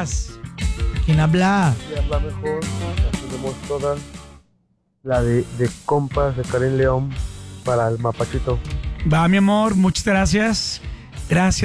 hablas? ¿Quién habla? Y habla mejor, la tenemos todas. La de compas de Karim León para el Mapachito. Va, mi amor, muchas gracias. Gracias.